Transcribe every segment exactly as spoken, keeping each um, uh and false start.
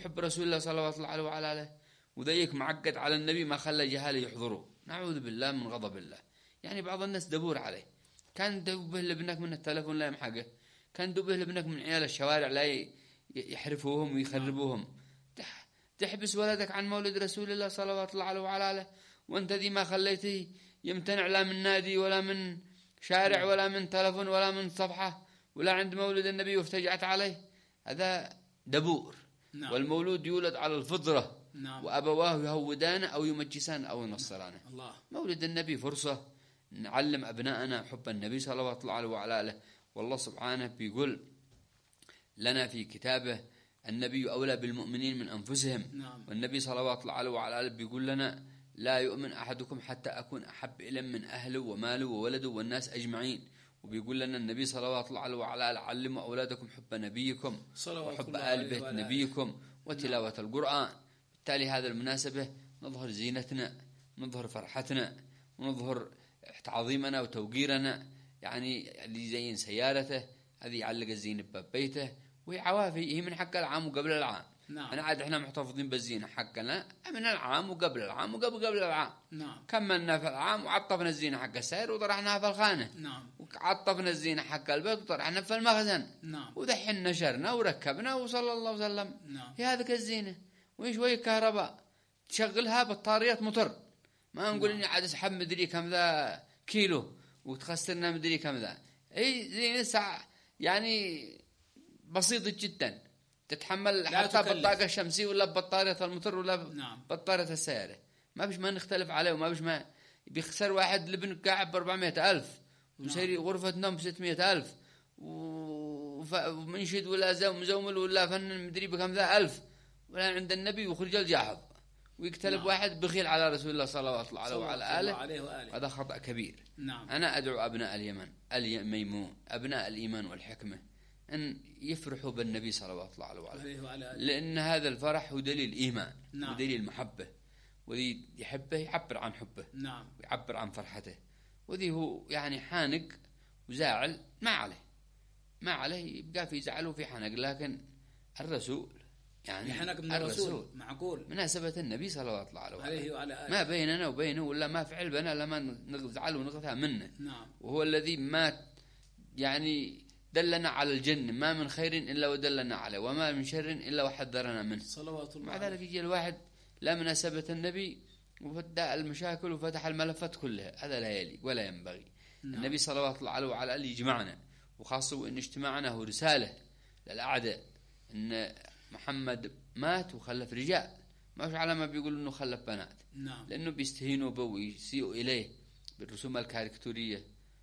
يحب رسول الله صلوات الله عليه وعلى آله وذيك معقد على النبي ما خلى جهاله يحضروا. نعوذ بالله من غضب الله. يعني بعض الناس دبور عليه، كان دبه لابنك من التلفون لا يمحقه، كان دبه لابنك من عيال الشوارع لا يحرفوهم ويخربوهم. تحبس ولدك عن مولد رسول الله صلوات الله عليه وعلى آله وانت ذي ما خليته يمتنع لا من نادي ولا من شارع ولا من تلفون ولا من صفحة ولا عند مولد النبي وافتجعت عليه. هذا دبور. نعم. والمولود يولد على الفطرة. نعم. وأبواه يهودان أو يمجسان أو ينصرانه. الله. مولد النبي فرصة نعلم أبنائنا حب النبي صلوات الله عليه وعلى آله. والله سبحانه بيقول لنا في كتابه النبي أولى بالمؤمنين من أنفسهم. نعم. والنبي صلوات الله عليه وعلى آله بيقول لنا لا يؤمن أحدكم حتى أكون أحب إليه من أهله وماله وولده والناس أجمعين. وبيقول لنا النبي صلوات الله عليه وعلى آله علموا أولادكم حب نبيكم وحب آل بيت نبيكم وتلاوة نعم. القرآن. بالتالي هذا المناسبة نظهر زينتنا، نظهر فرحتنا، ونظهر تعظيمنا وتوقيرنا. يعني اللي يزين سيارته، هذه يعلق الزين بباب بيته، وهي عوافي، هي من حق العام وقبل العام. نعم. أنا عاد إحنا محتفظين بالزينة حقنا من العام وقبل العام وقبل قبل العام. نعم. كملنا في العام وعطفنا الزينة حق السير وطرحناها في الخانة. نعم. وعطفنا الزينة حق البيت وطرحنا في المخزن. نعم. ودحين نشرنا وركبنا وصلى الله وسلم. نعم. هي هذه الزينة. وشوي كهرباء تشغلها بطاريات مطر، ما نقول نعم. إني عاد أسحب مدري كم ذا كيلو وتخسرنا مدري كم ذا. أي زينة ساعة يعني بسيطة جدا، تتحمل حتى بالطاقة الشمسية ولا بطارية المطر ولا نعم. بطارية السيارة. ما بيش ما نختلف عليه، وما بيش ما بيخسر واحد لبن قاعد بأربعمائة ألف ومسيري نعم. غرفة نوم بستمائة ألف ومنشد ولا زوم زومل ولا فن مدري بكم ذا ألف، ولا عند النبي وخرج الجاحظ ويقتلب نعم. واحد بخيل على رسول الله صلوات الله عليه وعلى آله. هذا خطأ كبير. نعم. أنا أدعو أبناء اليمن الميمون أبناء الإيمان والحكمة أن يفرحوا بالنبي صلوات الله عليه وعلى، لأن هذا الفرح هو دليل إيمان. نعم. ودليل محبة، وذي يحبه يعبر عن حبه. نعم. ويعبر عن فرحته. وذي هو يعني حانق وزاعل ما عليه ما عليه يبقى في زعل وفي حنق، لكن الرسول يعني حنق من الرسول, الرسول معقول مناسبة النبي صلوات الله عليه عليه وعلى آله، ما بيننا وبينه ولا ما فعل بنا لما نزعل ونغثى منه. نعم. وهو الذي ما يعني دلنا على الجنة، ما من خير إلا ودلنا عليه، وما من شر إلا وحذرنا منه صلوات الله. مع ذلك يجي الواحد لا مناسبة النبي وفتح المشاكل وفتح الملفات كلها، هذا لا يليق ولا ينبغي. نعم. النبي صلوات الله عليه وعلى آله يجمعنا، وخاصة إن اجتماعنا هو رسالة للأعداء إن محمد مات وخلف رجال، ما في على ما بيقول إنه خلف بنات. نعم. لأنه بيستهينوا به ويسيئوا إليه بالرسوم الكاريكاتورية،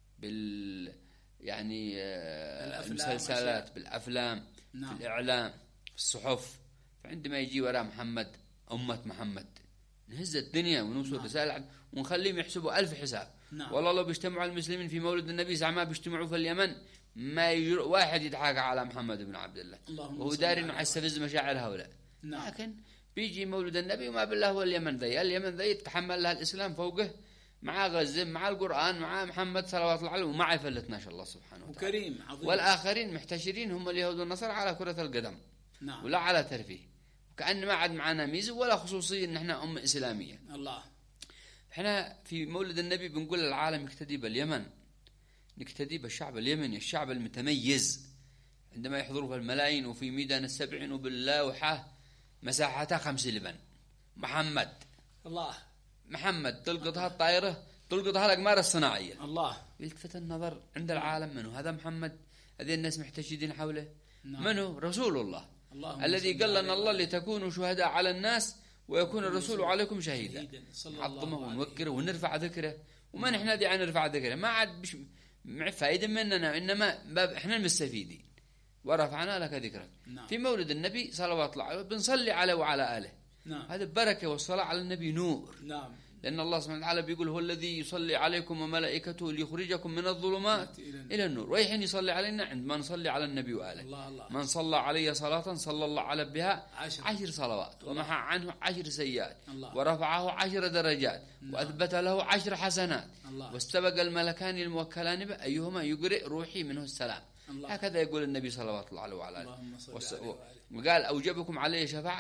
بال يعني المسلسلات، بالأفلام. نعم. في الإعلام، في الصحف. فعندما يجي وراء محمد أمة محمد نهز الدنيا ونوصل. نعم. رسالة ونخليهم يحسبوا ألف حساب. نعم. والله لو بيجتمعوا المسلمين في مولد النبي زعما بيجتمعوا في اليمن ما يجرؤ واحد يضحك على محمد بن عبد الله، وهو داري إنه يستفز مشاعر هؤلاء. نعم. لكن بيجي مولد النبي وما بالله هو اليمن ذي اليمن ذي يتحمل لها الإسلام فوقه، مع غزة، مع القرآن، مع محمد صلوات الله عليه، ومع فلتناش الله سبحانه وتعالى. وكريم عظيم. والآخرين محتشرين هم اليهود والنصارى على كرة القدم. نعم. ولا على ترفيه، وكأن ما عاد معنا ميزة ولا خصوصية إن إحنا أمة إسلامية. الله. إحنا في مولد النبي بنقول للعالم يقتدي باليمن، نقتدي بالشعب اليمني، الشعب المتميز عندما يحضروا في الملايين وفي ميدان السبعين وباللوحة مساحتها خمس لبن. محمد الله محمد تلقطها الطائرة، تلقطها الأقمار الصناعية. الله. يلتفت النظر عند العالم منه هذا محمد، هذه الناس محتشدين حوله. نعم. منه رسول الله الذي قال لنا الله لتكونوا شهداء على الناس ويكون الرسول عليكم شهيدا. نعظمه ونوكره ونرفع ذكره، وما نحن نادي عن نرفع ذكره، ما عاد بش مع فائدة مننا، إنما باب إحنا المستفيدين. ورفعنا لك ذكرك. نعم. في مولد النبي صلوات الله عليه بنصلي عليه وعلى آله. نعم. هذا بركة، والصلاة على النبي نور. نعم. لأن الله سبحانه وتعالى بيقول هو الذي يصلي عليكم وملائكته ليخرجكم من الظلمات إلى النور. ويحين يصلي علينا عندما نصلي على النبي وآله. الله الله. من صلى علي صلاة صلى الله على بها عشر, عشر صلوات، ومحى عنه عشر سيئات، ورفعه عشر درجات. الله. وأثبت له عشر حسنات. الله. واستبق الملكان الموكلان به أيهما يقرئ روحي منه السلام. الله. هكذا يقول النبي صلى الله عليه وعلى آله. وقال أوجبكم عليه شفاعة